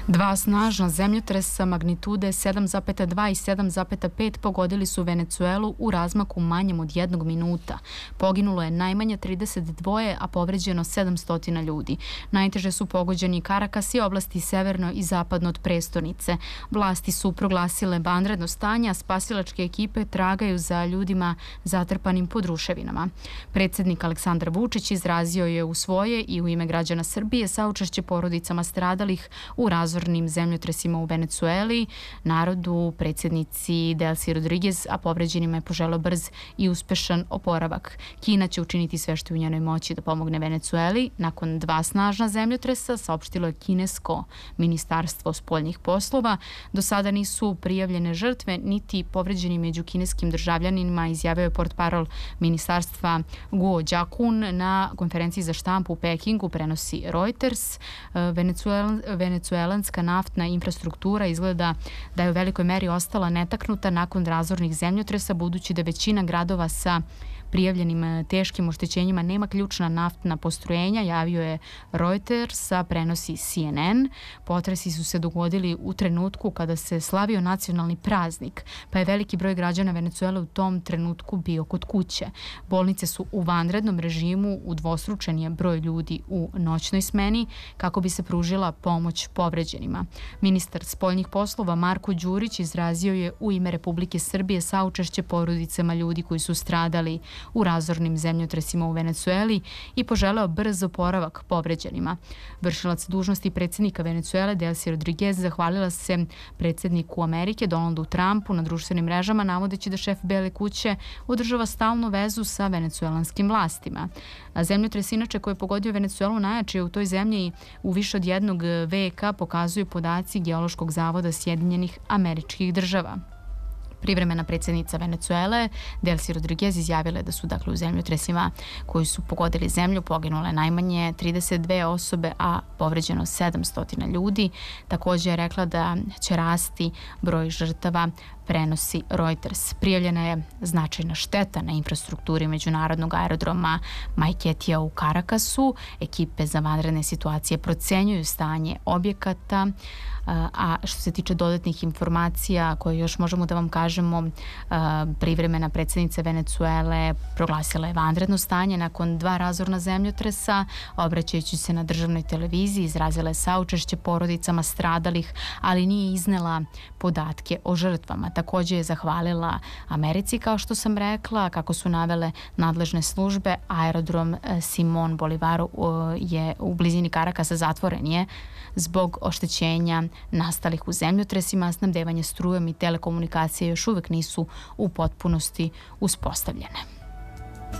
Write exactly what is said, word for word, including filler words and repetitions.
Dva snažna zemljotresa magnitude sedam zarez dva i sedam zarez pet pogodili su Venecuelu u razmaku manjem od jednog minuta. Poginulo je najmanje trideset dva, a povređeno sedamsto ljudi. Najteže su pogođeni Karakas i oblasti severno i zapadno od prestonice. Vlasti su proglasile vanredno stanje, a spasilačke ekipe tragaju za ljudima zatrpanim pod ruševinama. Predsjednik Aleksandar Vučić izrazio je u svoje i u ime građana Srbije saučešće porodicama stradalih u razornim zemljotresima u Venecueli, narodu, predsjednici Delsi Rodriguez, a povređenima je poželeo brz i uspešan oporavak. Kina će učiniti sve što je u njenoj moći da pomogne Venecueli. Nakon dva snažna zemljotresa, saopštilo je kinesko ministarstvo spoljnih poslova. Do sada nisu prijavljene žrtve niti povređeni među kineskim državljanima, izjavio je portparol ministarstva Guo Jiakun na konferenciji za štampu u Pekingu, prenosi Reuters. Venecuelanska naftna infrastruktura izgleda da je u velikoj meri ostala netaknuta nakon razornih zemljotresa, budući da većina gradova sa prijavljenim teškim oštećenjima nema ključna naftna postrojenja, javio je Reuters, a prenosi C N N. Potresi su se dogodili u trenutku kada se slavio nacionalni praznik, pa je veliki broj građana Venecuele u tom trenutku bio kod kuće. Bolnice su u vanrednom režimu, udvostručen je broj ljudi u noćnoj smeni kako bi se pružila pomoć povređenima. Ministar spoljnih poslova Marko Đurić izrazio je u ime Republike Srbije saučešće porodicama ljudi koji su stradali u razornim zemljotresima u Venecueli i poželeo brz oporavak povređenima. Vršilac dužnosti predsjednika Venecuele Delsi Rodriguez zahvalila se predsjedniku Amerike Donaldu Trumpu na društvenim mrežama, navodeći da šef Bele kuće održava stalnu vezu sa venecuelanskim vlastima. Zemljotres inače koji je pogodio Venecuelu najjači u toj zemlji u više od jednog veka, pokazuju podaci Geološkog zavoda Sjedinjenih Američkih Država. Privremena predsjednica Venecuele Delsi Rodriguez izjavila je da su dakle u zemljotresima koji su pogodili zemlju poginule najmanje trideset dve osobe, a povređeno sedamsto ljudi. Također je rekla da će rasti broj žrtava, prenosi Reuters. Prijavljena je značajna šteta na infrastrukturi međunarodnog aerodroma Maiquetía u Karakasu. Ekipe za vanredne situacije procenjuju stanje objekata, a što se tiče dodatnih informacija koje još možemo da vam kažemo, privremena predsjednica Venecuele proglasila je vanredno stanje nakon dva razorna zemljotresa. Obraćajući se na državnoj televiziji, izrazila je saučešće porodicama stradalih, ali nije iznela podatke o žrtvama. Također je zahvalila Americi, kao što sam rekla, kako su navele nadležne službe. Aerodrom Simon Bolivar je u blizini Karakasa zatvoren je zbog oštećenja nastalih u zemljotresima. Snabdevanje strujom i telekomunikacije još uvek nisu u potpunosti uspostavljene.